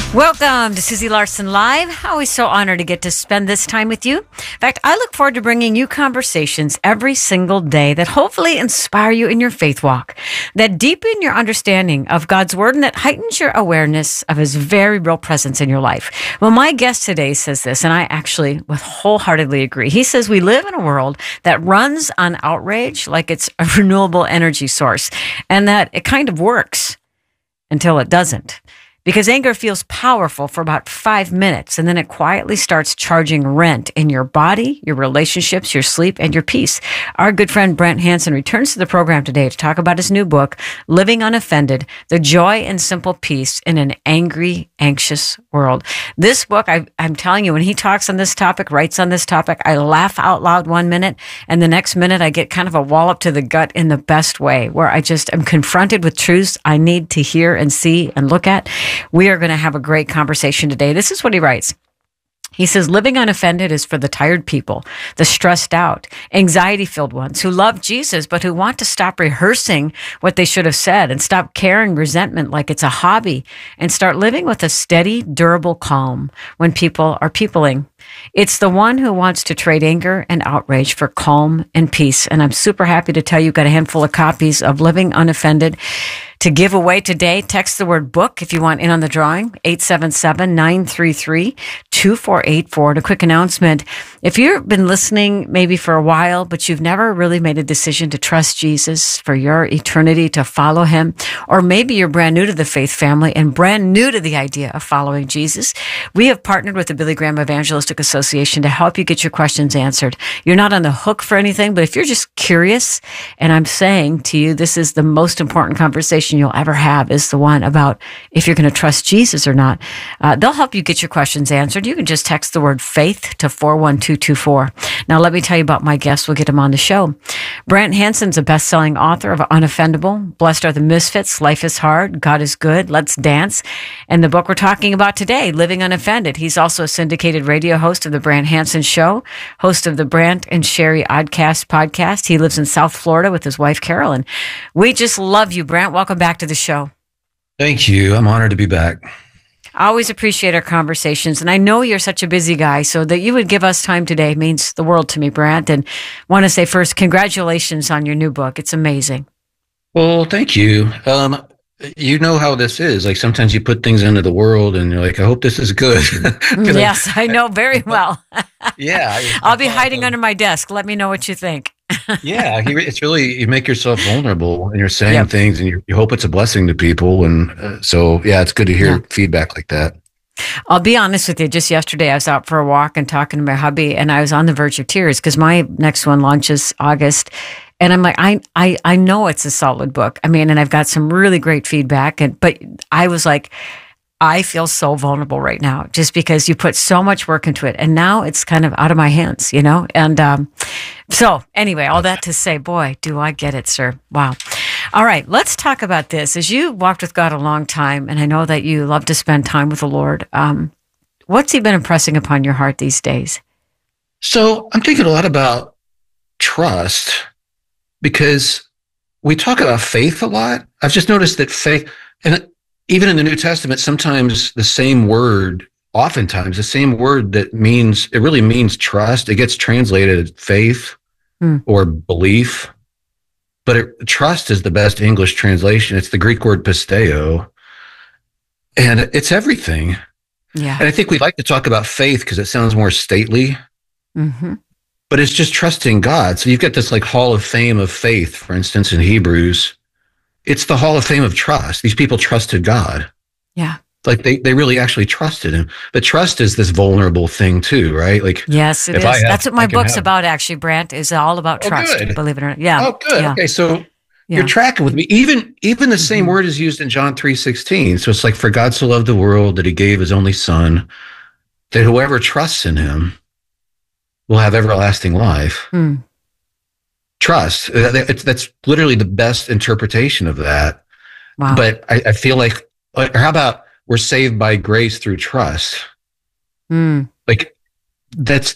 Welcome to Susie Larson Live. Always so honored to get to spend this time with you. In fact, I look forward to bringing you conversations every single day that hopefully inspire you in your faith walk, that deepen your understanding of God's Word, and that heightens your awareness of His very real presence in your life. Well, my guest today says this, and I actually would wholeheartedly agree. He says we live in a world that runs on outrage like it's a renewable energy source, and that it kind of works until it doesn't. Because anger feels powerful for about 5 minutes, and then it quietly starts charging rent in your body, your relationships, your sleep, and your peace. Our good friend Brent Hansen returns to the program today to talk about his new book, Living Unoffended, The Joy and Simple Peace in an Angry, Anxious World. This book, I'm telling you, when he talks on this topic, writes on this topic, I laugh out loud 1 minute, and the next minute I get kind of a wallop to the gut in the best way, where I just am confronted with truths I need to hear and see and look at. We are going to have a great conversation today. This is what he writes. He says, living unoffended is for the tired people, the stressed out, anxiety-filled ones who love Jesus, but who want to stop rehearsing what they should have said and stop carrying resentment like it's a hobby and start living with a steady, durable calm when people are peopling. It's the one who wants to trade anger and outrage for calm and peace. And I'm super happy to tell you, got a handful of copies of Living Unoffended to give away today. Text the word book if you want in on the drawing, 877-933-2484. And a quick announcement. If you've been listening maybe for a while, but you've never really made a decision to trust Jesus for your eternity, to follow Him, or maybe you're brand new to the faith family and brand new to the idea of following Jesus, we have partnered with the Billy Graham Evangelistic Association to help you get your questions answered. You're not on the hook for anything, but if you're just curious, and I'm saying to you, this is the most important conversation you'll ever have, is the one about if you're going to trust Jesus or not. They'll help you get your questions answered. You can just text the word faith to 41224. Now, let me tell you about my guest. We'll get him on the show. Brent Hansen's a best-selling author of Unoffendable, Blessed Are the Misfits, Life is Hard, God is Good, Let's Dance, and the book we're talking about today, Living Unoffended. He's also a syndicated radio host of The Brant Hansen Show, host of the Brant and Sherry Oddcast podcast. He lives in South Florida with his wife, Carolyn. We just love you, Brant. Welcome back to the show. Thank you. I'm honored to be back. I always appreciate our conversations, and I know you're such a busy guy, so that you would give us time today means the world to me, Brant. And want to say first, congratulations on your new book. It's amazing. Well, thank you. You know how this is. Like sometimes you put things into the world and you're like, I hope this is good. Yes, I know very well. Yeah. I'll be hiding under my desk. Let me know what you think. Yeah. It's really, you make yourself vulnerable and you're saying things and you hope it's a blessing to people. And so, yeah, it's good to hear feedback like that. I'll be honest with you. Just yesterday, I was out for a walk and talking to my hubby, and I was on the verge of tears because my next one launches August. And I'm like, I know it's a solid book. I mean, and I've got some really great feedback. But I was like, I feel so vulnerable right now just because you put so much work into it. And now it's kind of out of my hands, you know? And so anyway, all that to say, boy, do I get it, sir. Wow. All right, let's talk about this. As you walked with God a long time, and I know that you love to spend time with the Lord, what's He been impressing upon your heart these days? So I'm thinking a lot about trust, because we talk about faith a lot. I've just noticed that faith, and even in the New Testament, sometimes the same word, oftentimes the same word that means, it really means trust. It gets translated faith or belief, but trust is the best English translation. It's the Greek word pisteo, and it's everything. Yeah. And I think we like to talk about faith because it sounds more stately. Mm-hmm. But it's just trusting God. So you've got this like Hall of Fame of faith, for instance, in Hebrews. It's the Hall of Fame of trust. These people trusted God. Yeah. Like they really actually trusted Him. But trust is this vulnerable thing too, right? Like, yes, it is. That's what my book's about, actually, Brant, is all about trust, good. Believe it or not. Yeah. Oh, good. Yeah. Okay, so you're tracking with me. Even the same word is used in John 3:16. So it's like, for God so loved the world that He gave His only Son, that whoever trusts in Him will have everlasting life. Trust. That's literally the best interpretation of that. Wow. But I feel like, or how about we're saved by grace through trust? Like it's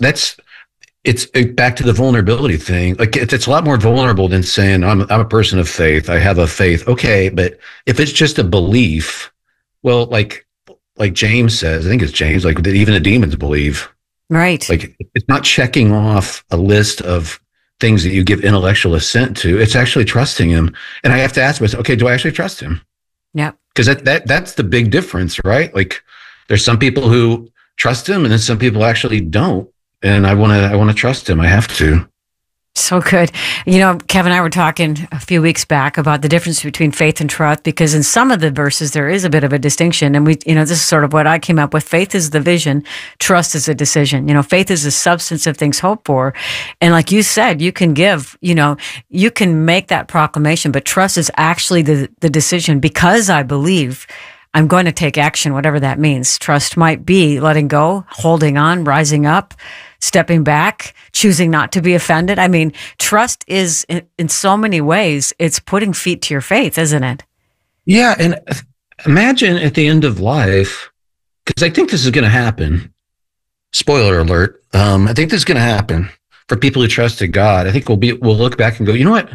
back to the vulnerability thing. Like it's a lot more vulnerable than saying I'm a person of faith. I have a faith. Okay. But if it's just a belief, well, like like James says, I think it's James, like that even the demons believe. Right. Like it's not checking off a list of things that you give intellectual assent to. It's actually trusting him. And I have to ask myself, okay, do I actually trust him? Yeah. Because that's the big difference, right? Like there's some people who trust him and then some people actually don't. And I want to trust him. I have to. So good. You know, Kevin and I were talking a few weeks back about the difference between faith and trust, because in some of the verses, there is a bit of a distinction. And this is sort of what I came up with. Faith is the vision. Trust is a decision. Faith is the substance of things hoped for. And like you said, you can give, you can make that proclamation, but trust is actually the decision. Because I believe, I'm going to take action, whatever that means. Trust might be letting go, holding on, rising up, stepping back, choosing not to be offended. I mean, trust is in so many ways, it's putting feet to your faith, isn't it? Yeah. And imagine at the end of life, because I think this is going to happen. Spoiler alert. I think this is going to happen for people who trusted God. I think we'll look back and go, you know what?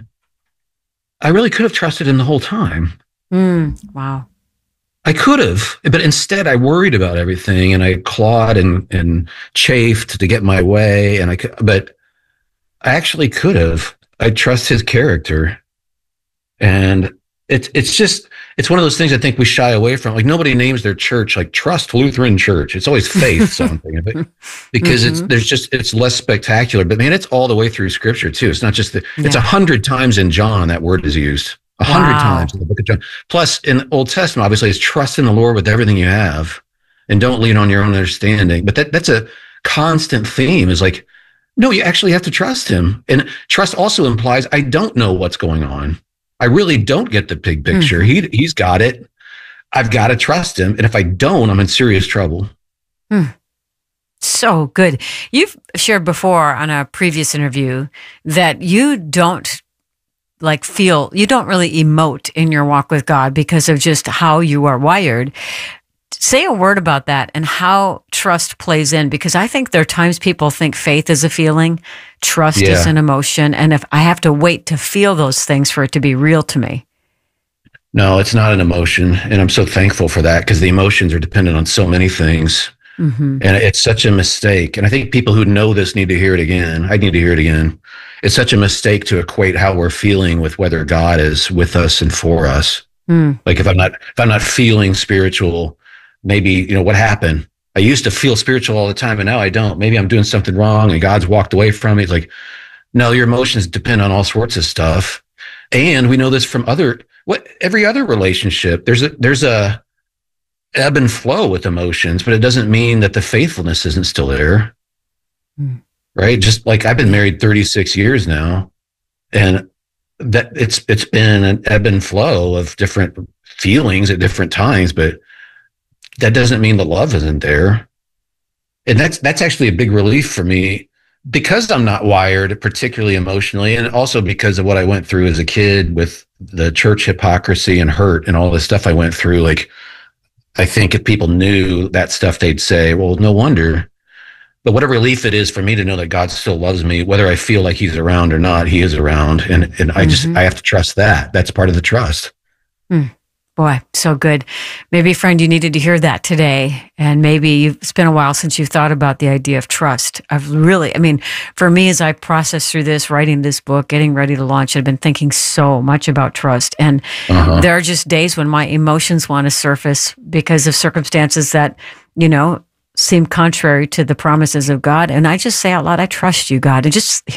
I really could have trusted him the whole time. Wow. I could have, but instead I worried about everything and I clawed and chafed to get my way. But I actually could have. I trust his character. And it's one of those things I think we shy away from. Like nobody names their church like Trust Lutheran Church. It's always Faith something of it because it's less spectacular. But man, it's all the way through Scripture too. It's not just it's 100 times in John that word is used. 100 times in the book of John. Plus, in the Old Testament, obviously, it's trust in the Lord with everything you have and don't lean on your own understanding. But that's a constant theme is like, no, you actually have to trust him. And trust also implies I don't know what's going on. I really don't get the big picture. He's got it. I've got to trust him. And if I don't, I'm in serious trouble. So good. You've shared before on a previous interview that you don't you don't really emote in your walk with God because of just how you are wired. Say a word about that and how trust plays in, because I think there are times people think faith is a feeling, trust is an emotion, and if I have to wait to feel those things for it to be real to me. No, it's not an emotion, and I'm so thankful for that because the emotions are dependent on so many things. And it's such a mistake. And I think people who know this need to hear it again. I need to hear it again. It's such a mistake to equate how we're feeling with whether God is with us and for us. Like if I'm not feeling spiritual, maybe, what happened? I used to feel spiritual all the time and now I don't. Maybe I'm doing something wrong and God's walked away from me. It's like, no, your emotions depend on all sorts of stuff. And we know this from every other relationship. There's a ebb and flow with emotions, but it doesn't mean that the faithfulness isn't still there. Right? Just like I've been married 36 years now, and that it's been an ebb and flow of different feelings at different times, but that doesn't mean the love isn't there. And that's actually a big relief for me because I'm not wired particularly emotionally, and also because of what I went through as a kid with the church hypocrisy and hurt and all this stuff I went through. Like, I think if people knew that stuff, they'd say, well, no wonder. But what a relief it is for me to know that God still loves me, whether I feel like he's around or not, he is around. And I have to trust that. That's part of the trust. Boy, so good. Maybe, friend, you needed to hear that today. And maybe it's been a while since you've thought about the idea of trust. For me, as I process through this, writing this book, getting ready to launch, I've been thinking so much about trust. And there are just days when my emotions want to surface because of circumstances that, seem contrary to the promises of God. And I just say out loud, I trust you, God. And just